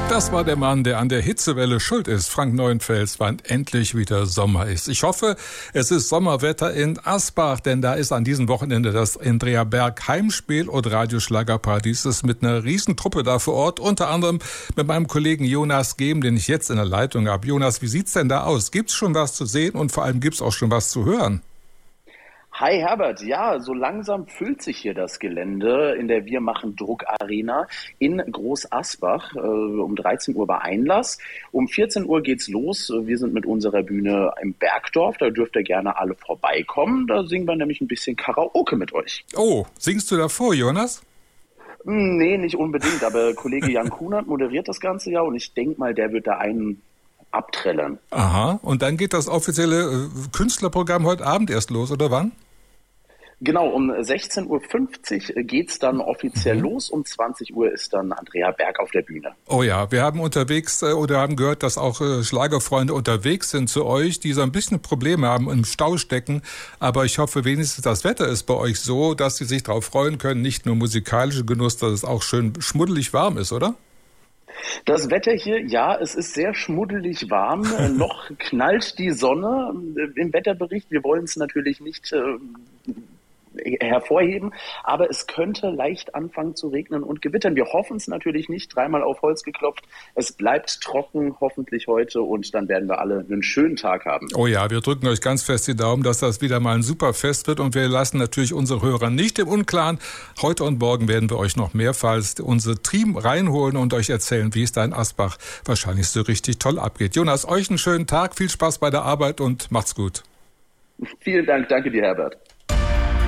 Das war der Mann, der an der Hitzewelle schuld ist. Frank Neuenfels, wann endlich wieder Sommer ist. Ich hoffe, es ist Sommerwetter in Asbach, denn da ist an diesem Wochenende das Andrea Berg Heimspiel und Radioschlagerparadies ist mit einer Riesentruppe da vor Ort, unter anderem mit meinem Kollegen Jonas Gehm, den ich jetzt in der Leitung habe. Jonas, wie sieht's denn da aus? Gibt's schon was zu sehen und vor allem gibt's auch schon was zu hören? Hi Herbert, ja, so langsam füllt sich hier das Gelände in der Wir machen Druck Arena in Groß Asbach. Um 13 Uhr war Einlass. Um 14 Uhr geht's los. Wir sind mit unserer Bühne im Bergdorf. Da dürft ihr gerne alle vorbeikommen. Da singen wir nämlich ein bisschen Karaoke mit euch. Oh, singst du davor, Jonas? Nee, nicht unbedingt. Aber Kollege Jan Kunert moderiert das ganze Jahr und ich denke mal, der wird da einen abträllern. Aha, und dann geht das offizielle Künstlerprogramm heute Abend erst los, oder wann? Genau, um 16.50 Uhr geht's dann offiziell los. Um 20 Uhr ist dann Andrea Berg auf der Bühne. Oh ja, wir haben haben gehört, dass auch Schlagerfreunde unterwegs sind zu euch, die so ein bisschen Probleme haben, im Stau stecken. Aber ich hoffe wenigstens, das Wetter ist bei euch so, dass sie sich darauf freuen können. Nicht nur musikalische Genuss, dass es auch schön schmuddelig warm ist, oder? Das Wetter hier, ja, es ist sehr schmuddelig warm. Noch knallt die Sonne im Wetterbericht. Wir wollen es natürlich nicht hervorheben, aber es könnte leicht anfangen zu regnen und gewittern. Wir hoffen es natürlich nicht, dreimal auf Holz geklopft. Es bleibt trocken, hoffentlich heute, und dann werden wir alle einen schönen Tag haben. Oh ja, wir drücken euch ganz fest die Daumen, dass das wieder mal ein super Fest wird, und wir lassen natürlich unsere Hörer nicht im Unklaren. Heute und morgen werden wir euch noch mehrfach unser Team reinholen und euch erzählen, wie es da in Asbach wahrscheinlich so richtig toll abgeht. Jonas, euch einen schönen Tag, viel Spaß bei der Arbeit und macht's gut. Vielen Dank, danke dir, Herbert.